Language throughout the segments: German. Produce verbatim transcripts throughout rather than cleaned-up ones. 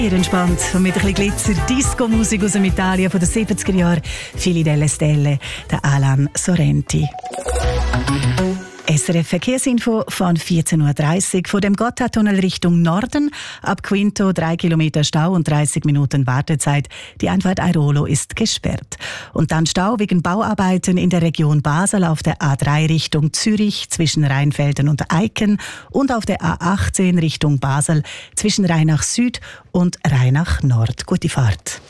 Sehr entspannt und mit ein bisschen Glitzer. Disco-Musik aus dem Italien von den siebziger Jahren. Fili delle Stelle, der Alan Sorrenti. S R F Verkehrsinfo von vierzehn Uhr dreißig. Von dem Gotthardtunnel Richtung Norden. Ab Quinto drei Kilometer Stau und dreißig Minuten Wartezeit. Die Einfahrt Airolo ist gesperrt. Und dann Stau wegen Bauarbeiten in der Region Basel auf der A drei Richtung Zürich zwischen Rheinfelden und Eiken und auf der A achtzehn Richtung Basel zwischen Rheinach Süd und Rheinach Nord. Gute Fahrt.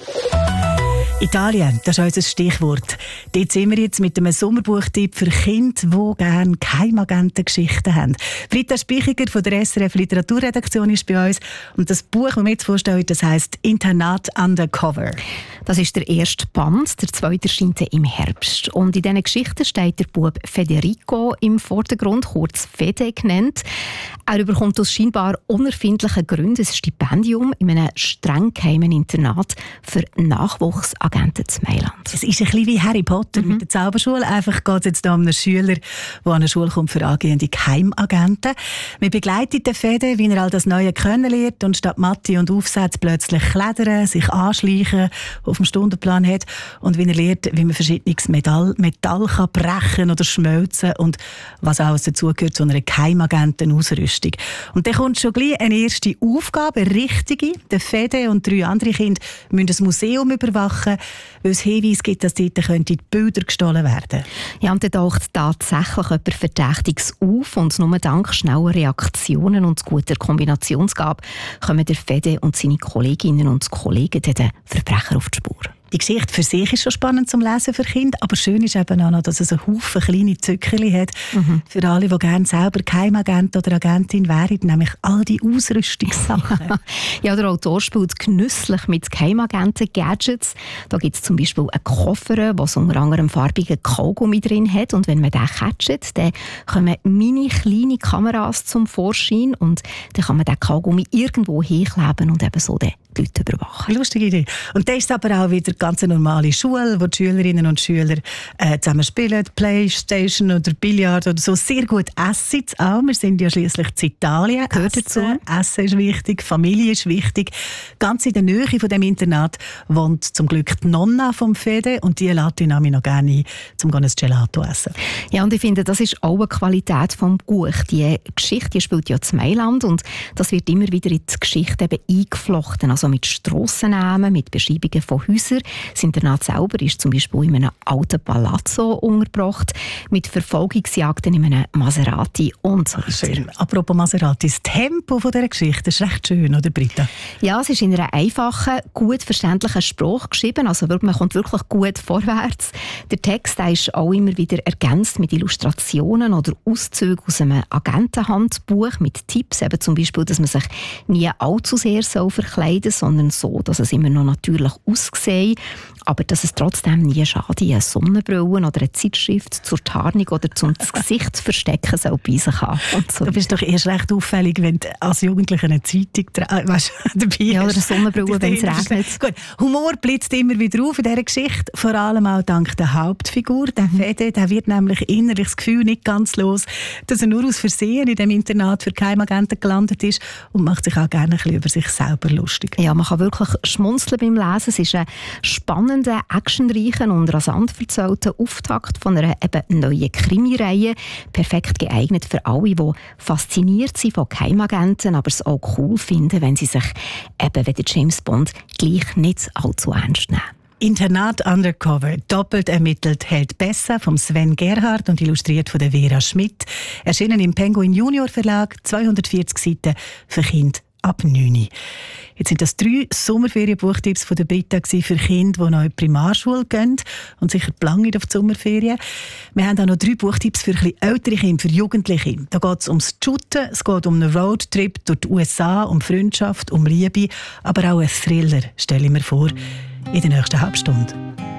Italien, das ist unser Stichwort. Dort sind wir jetzt mit einem Sommerbuchtipp für Kinder, die gerne Geheimagentengeschichten haben. Britta Spichiger von der S R F Literaturredaktion ist bei uns. Und das Buch, das wir jetzt vorstellen, das heisst «Internat Undercover». Das ist der erste Band, der zweite erscheint im Herbst. Und in diesen Geschichten steht der Bub Federico im Vordergrund, kurz Fede genannt. Er bekommt aus scheinbar unerfindlichen Gründen ein Stipendium in einem streng geheimen Internat für Nachwuchsagenten zu Mailand. Es ist ein bisschen wie Harry Potter mhm. mit der Zauberschule. Einfach geht es jetzt um einen Schüler, der an eine Schule kommt für angehende Geheimagenten. Wir begleiten den Fede, wie er all das Neue kennenlernt und statt Mathe und Aufsätze plötzlich klettern, sich anschleichen, auf dem Stundenplan hat und wie er lernt, wie man verschiedenes Metall, Metall kann brechen oder schmelzen und was auch dazugehört zu einer Geheimagentenausrüstung. Und dann kommt schon gleich eine erste Aufgabe, eine richtige. Der Fede und drei andere Kinder müssen das Museum überwachen, weil es Hinweise gibt, dass dort die Bilder gestohlen werden. Ja, und dann taucht tatsächlich jemand Verdächtiges auf und nur dank schneller Reaktionen und guter Kombinationsgabe kommen der Fede und seine Kolleginnen und Kollegen den Verbrecher auf die Spur. Die Geschichte für sich ist schon spannend zum Lesen für Kinder, aber schön ist eben auch noch, dass es einen Haufen kleine Zückerli hat mhm. für alle, die gerne selber Geheimagent oder Agentin wären, nämlich all die Ausrüstungssachen. Ja, der Autor spielt genüsslich mit Geheimagenten-Gadgets. Da gibt es zum Beispiel einen Koffer, der unter anderem farbigen Kaugummi drin hat, und wenn man den catcht, dann kommen mini kleine Kameras zum Vorschein und dann kann man den Kaugummi irgendwo hinkleben und eben so den die Leute überwachen. Lustige Idee. Und das ist aber auch wieder ganz normale Schule, wo die Schülerinnen und Schüler äh, zusammen spielen, Playstation oder Billard oder so. Sehr gut essen auch. Wir sind ja schliesslich in Italien. Gehört dazu. Essen ist wichtig, Familie ist wichtig. Ganz in der Nähe von dem Internat wohnt zum Glück die Nonna vom Fede und die lädt ihn noch gerne ein, um ein Gelato zu essen. Ja, und ich finde, das ist auch eine Qualität des Buches. Die Geschichte die spielt ja in Mailand und das wird immer wieder in die Geschichte eben eingeflochten. Also mit Strassennamen, mit Beschreibungen von Häusern. Das Internat selber ist zum Beispiel in einem alten Palazzo untergebracht, mit Verfolgungsjagden in einem Maserati und so weiter. Schön. Apropos Maserati, das Tempo von dieser Geschichte ist recht schön, oder Britta? Ja, es ist in einer einfachen, gut verständlichen Sprache geschrieben, also man kommt wirklich gut vorwärts. Der Text der ist auch immer wieder ergänzt mit Illustrationen oder Auszügen aus einem Agentenhandbuch mit Tipps, eben zum Beispiel, dass man sich nie allzu sehr so verkleiden soll, sondern so, dass es immer noch natürlich aussieht, aber dass es trotzdem nie schadet, eine Sonnenbrille oder eine Zeitschrift zur Tarnung oder zum das Gesicht zu verstecken soll bei sich haben. So. Du bist doch erst recht auffällig, wenn du als Jugendlicher eine Zeitung äh, weißt, dabei ja, oder eine Sonnenbrille, wenn es regnet. Gut. Humor blitzt immer wieder auf in dieser Geschichte, vor allem auch dank der Hauptfigur. Der mhm. Fede, der wird nämlich innerlich das Gefühl nicht ganz los, dass er nur aus Versehen in dem Internat für Geheimagenten gelandet ist und macht sich auch gerne ein bisschen über sich selber lustig. Ja, man kann wirklich schmunzeln beim Lesen. Es ist ein spannender, actionreicher und rasant erzählter Auftakt von einer eben neuen Krimireihe. Perfekt geeignet für alle, die fasziniert sind von Geheimagenten, aber es auch cool finden, wenn sie sich eben wie der James Bond gleich nicht allzu ernst nehmen. Internat Undercover, doppelt ermittelt, hält besser, vom Sven Gerhard und illustriert von der Vera Schmidt. Erschienen im Penguin Junior Verlag, zweihundertvierzig Seiten für Kinder ab neun. Jetzt sind das drei Sommerferienbuchtipps von der Britta für Kinder, die noch in die Primarschule gehen und sicher planen auf die Sommerferien. Wir haben auch noch drei Buchtipps für ein bisschen ältere Kinder, für Jugendliche. Da geht es ums Shooten, es geht um einen Roadtrip durch die U S A, um Freundschaft, um Liebe, aber auch einen Thriller, stelle ich mir vor, in der nächsten Halbstunde.